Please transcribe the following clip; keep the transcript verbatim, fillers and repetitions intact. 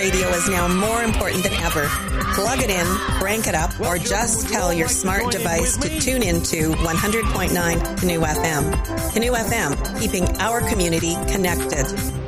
radio is now more important than ever. Plug it in, crank it up, or just tell your smart device to tune into one hundred point nine Canoe F M. Canoe F M, keeping our community connected.